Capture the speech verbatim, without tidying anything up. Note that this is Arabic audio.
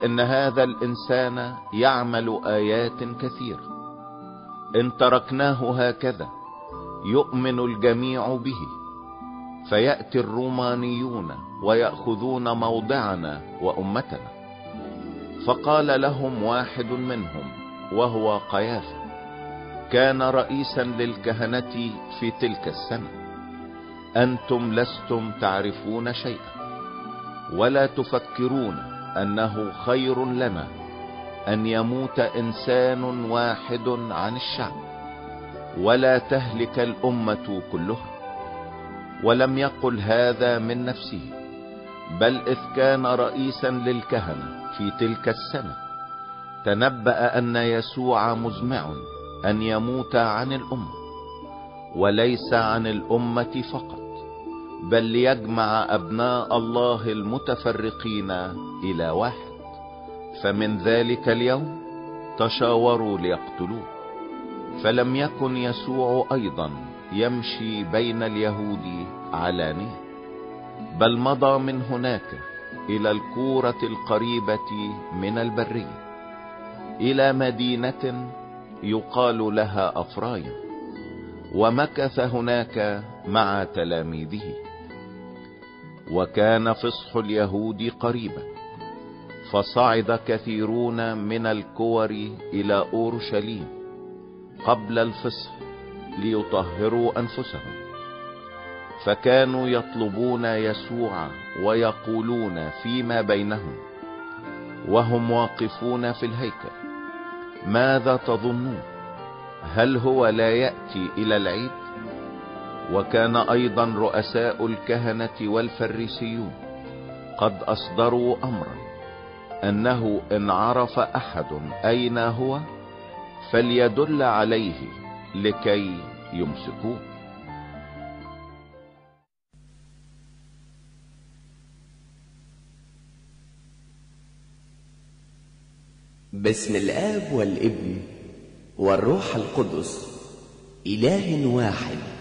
إن هذا الإنسان يعمل آيات كثيرة، إن تركناه هكذا يؤمن الجميع به، فيأتي الرومانيون ويأخذون موضعنا وأمتنا. فقال لهم واحد منهم وهو قيافة، كان رئيسا للكهنة في تلك السنة: أنتم لستم تعرفون شيئا، ولا تفكرون أنه خير لنا أن يموت إنسان واحد عن الشعب ولا تهلك الأمة كلها. ولم يقل هذا من نفسه، بل إذ كان رئيسا للكهنة في تلك السنة تنبأ أن يسوع مزمع أن يموت عن الأمة، وليس عن الأمة فقط، بل ليجمع أبناء الله المتفرقين إلى واحد. فمن ذلك اليوم تشاوروا ليقتلوه. فلم يكن يسوع أيضا يمشي بين اليهود علانية، بل مضى من هناك إلى الكورة القريبة من البرية، إلى مدينة يقال لها أفرايم، ومكث هناك مع تلاميذه. وكان فصح اليهود قريبا، فصعد كثيرون من الكور إلى أورشليم قبل الفصح ليطهروا أنفسهم، فكانوا يطلبون يسوع ويقولون فيما بينهم وهم واقفون في الهيكل: ماذا تظنون؟ هل هو لا يأتي إلى العيد؟ وكان أيضا رؤساء الكهنة والفريسيون قد أصدروا أمرا أنه إن عرف أحد أين هو فليدل عليه لكي يمسكوه. باسم الآب والابن والروح القدس، إله واحد